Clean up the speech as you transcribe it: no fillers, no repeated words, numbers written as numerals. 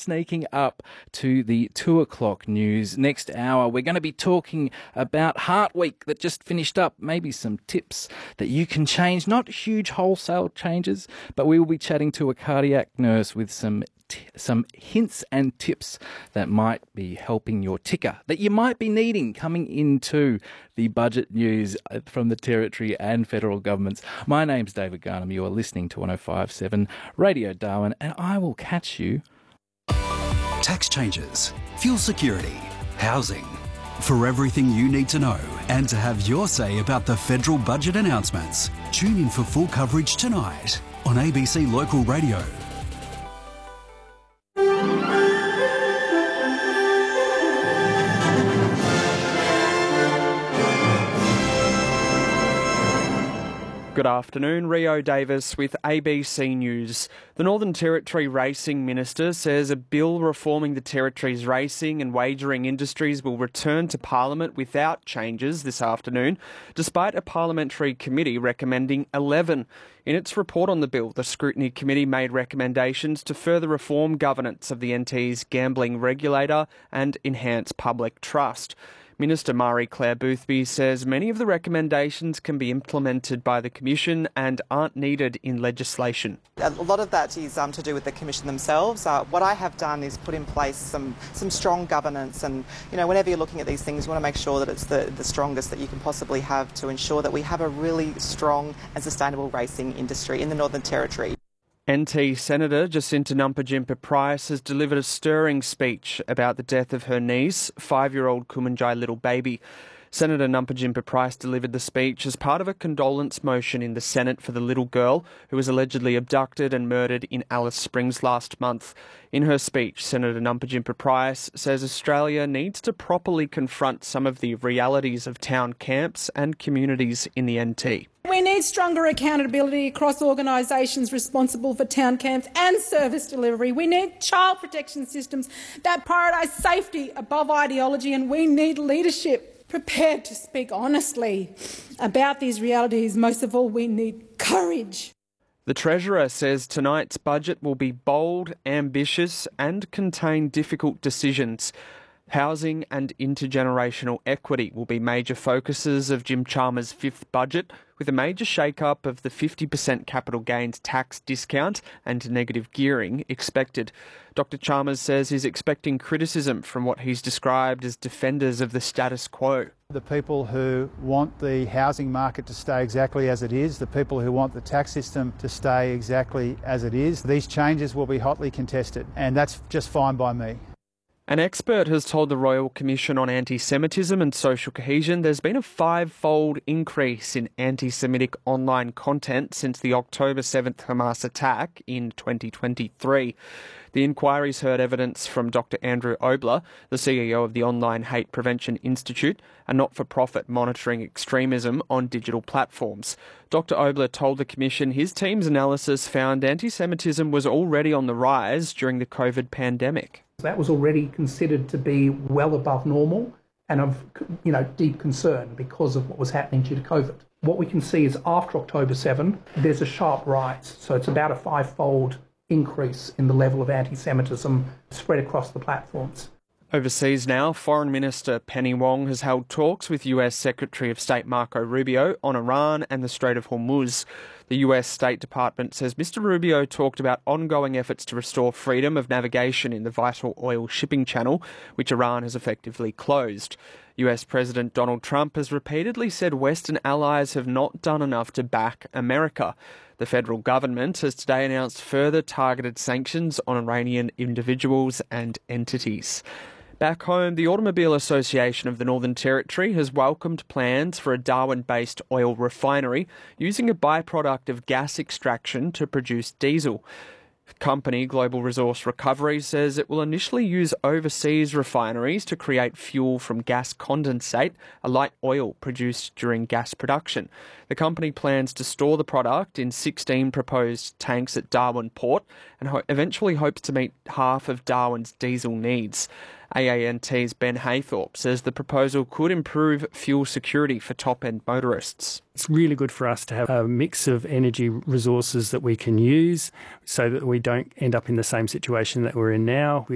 sneaking up to the 2 o'clock news. Next hour, we're going to be talking about Heart Week that just finished up. Maybe some tips that you can change, not huge wholesale changes, but we will be chatting to a cardiac nurse with some hints and tips that might be helping your ticker, that you might be needing coming into the budget news from the Territory and federal governments. My name's David Garnham. You are listening to 105.7 Radio Darwin, and I will catch you. Tax changes, fuel security, housing. For everything you need to know and to have your say about the federal budget announcements, tune in for full coverage tonight on ABC Local Radio. Good afternoon, Rio Davis with ABC News. The Northern Territory Racing Minister says a bill reforming the Territory's racing and wagering industries will return to Parliament without changes this afternoon, despite a parliamentary committee recommending 11. In its report on the bill, the Scrutiny Committee made recommendations to further reform governance of the NT's gambling regulator and enhance public trust. Minister Marie-Claire Boothby says many of the recommendations can be implemented by the Commission and aren't needed in legislation. A lot of that is to do with the Commission themselves. What I have done is put in place some strong governance, and whenever you're looking at these things, you want to make sure that it's the strongest that you can possibly have to ensure that we have a really strong and sustainable racing industry in the Northern Territory. NT Senator Jacinta Nampijinpa-Price has delivered a stirring speech about the death of her niece, 5-year-old Kumanjai little baby. Senator Nampijinpa-Price delivered the speech as part of a condolence motion in the Senate for the little girl who was allegedly abducted and murdered in Alice Springs last month. In her speech, Senator Nampijinpa-Price says Australia needs to properly confront some of the realities of town camps and communities in the NT. We need stronger accountability across organisations responsible for town camps and service delivery. We need child protection systems that prioritise safety above ideology, and we need leadership prepared to speak honestly about these realities. Most of all, we need courage. The Treasurer says tonight's budget will be bold, ambitious and contain difficult decisions. Housing and intergenerational equity will be major focuses of Jim Chalmers' fifth budget, with a major shake-up of the 50% capital gains tax discount and negative gearing expected. Dr Chalmers says he's expecting criticism from what he's described as defenders of the status quo. The people who want the housing market to stay exactly as it is, the people who want the tax system to stay exactly as it is, these changes will be hotly contested, and that's just fine by me. An expert has told the Royal Commission on Anti-Semitism and Social Cohesion there's been a 5-fold increase in anti-Semitic online content since the October 7th Hamas attack in 2023. The inquiry's heard evidence from Dr Andrew Obler, the CEO of the Online Hate Prevention Institute, a not-for-profit monitoring extremism on digital platforms. Dr Obler told the Commission his team's analysis found anti-Semitism was already on the rise during the COVID pandemic. That was already considered to be well above normal and of deep concern because of what was happening due to COVID. What we can see is after October 7, there's a sharp rise. So it's about a 5-fold increase in the level of anti-Semitism spread across the platforms. Overseas now, Foreign Minister Penny Wong has held talks with US Secretary of State Marco Rubio on Iran and the Strait of Hormuz. The US State Department says Mr Rubio talked about ongoing efforts to restore freedom of navigation in the vital oil shipping channel, which Iran has effectively closed. US President Donald Trump has repeatedly said Western allies have not done enough to back America. The federal government has today announced further targeted sanctions on Iranian individuals and entities. Back home, the Automobile Association of the Northern Territory has welcomed plans for a Darwin-based oil refinery using a byproduct of gas extraction to produce diesel. Company Global Resource Recovery says it will initially use overseas refineries to create fuel from gas condensate, a light oil produced during gas production. The company plans to store the product in 16 proposed tanks at Darwin Port and eventually hopes to meet half of Darwin's diesel needs. AANT's Ben Haythorpe says the proposal could improve fuel security for top-end motorists. It's really good for us to have a mix of energy resources that we can use so that we don't end up in the same situation that we're in now.